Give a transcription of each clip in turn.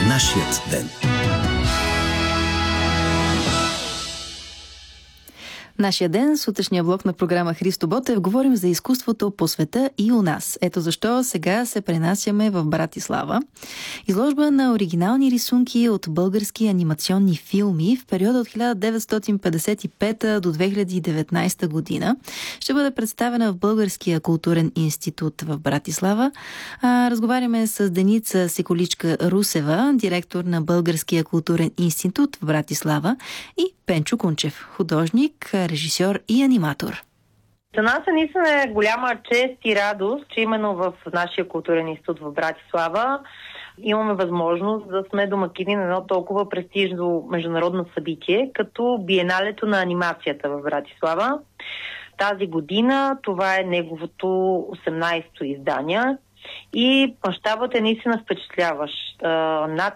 Нашият ден. Нашия ден, сутрешния блок на програма Христо Ботев, говорим за изкуството по света и у нас. Ето защо сега се пренасяме в Братислава. Изложба на оригинални рисунки от български анимационни филми в периода от 1955 до 2019 година ще бъде представена в Българския културен институт в Братислава. Разговаряме с Деница Секоличка-Русева, директор на Българския културен институт в Братислава, и Пенчо Кунчев, художник, режисьор и аниматор. За нас наистина е голяма чест и радост, че именно в нашия културен институт в Братислава имаме възможност да сме домакини на едно толкова престижно международно събитие, като Биеналето на анимацията в Братислава. Тази година това е неговото 18-то издание и мащабът е наистина впечатляващ. Над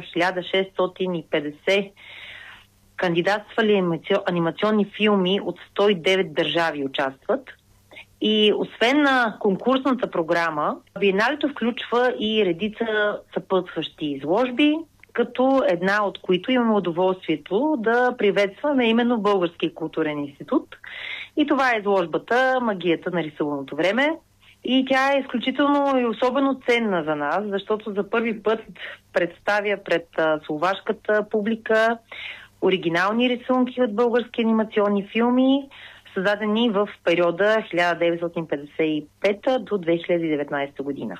1650 кандидатствали анимационни филми от 109 държави участват. И освен на конкурсната програма, Биеналето включва и редица съпътстващи изложби, като една от които имаме удоволствието да приветстваме именно Българския културен институт. И това е изложбата "Магията на рисуваното време". И тя е изключително и особено ценна за нас, защото за първи път представя пред словашката публика оригинални рисунки от български анимационни филми, създадени в периода 1955 до 2019 година.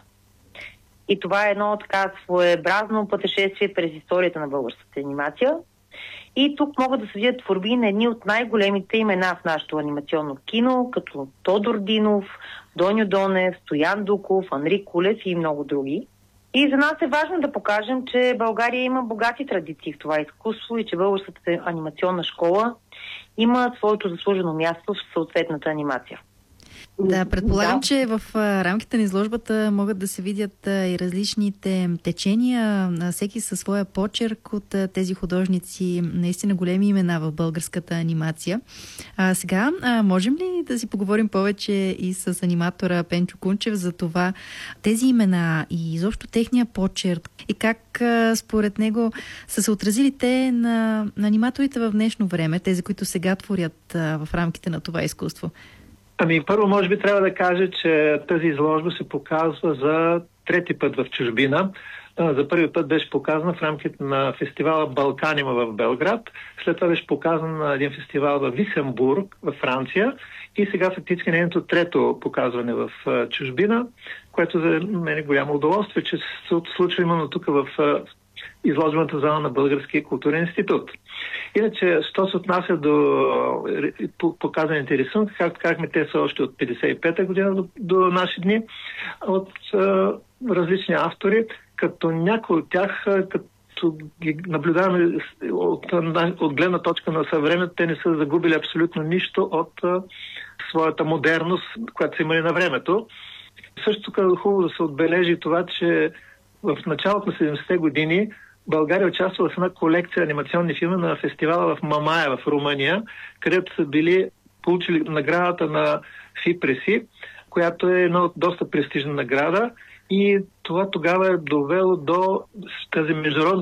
И това е едно така своеобразно пътешествие през историята на българската анимация. И тук могат да се видят творби на едни от най-големите имена в нашето анимационно кино, като Тодор Динов, Доньо Донев, Стоян Дуков, Анри Кулев и много други. И за нас е важно да покажем, че България има богати традиции в това изкуство и че българската анимационна школа има своето заслужено място в съответната анимация. Да, предполагам, че в рамките на изложбата могат да се видят и различните течения, всеки със своя почерк от тези художници, наистина големи имена в българската анимация. Сега, можем ли да си поговорим повече и с аниматора Пенчо Кунчев за това, тези имена и изобщо техния почерк и как според него са се отразили те на аниматорите в днешно време, тези, които сега творят в рамките на това изкуство? Първо, може би трябва да кажа, че тази изложба се показва за трети път в чужбина. За първи път беше показана в рамките на фестивала Балканима в Белград. След това беше показана на един фестивал в Висенбург, в Франция. И сега фактически нейното трето показване в чужбина, което за мен е голямо удоволствие, че се случва именно тук в изложбената зала на Българския културен институт. Иначе, що се отнася до показаните рисунки, както казахме, те са още от 55-та година до наши дни, от различни автори, като някои от тях, като ги наблюдаваме от гледна точка на съвремето, те не са загубили абсолютно нищо от своята модерност, която са имали на времето. Също тук е хубаво да се отбележи това, че в началото на 70-те години България участва в една колекция анимационни филми на фестивала в Мамая в Румъния, където са получили наградата на ФИПРЕСИ, която е една доста престижна награда, и това тогава е довело до тази международна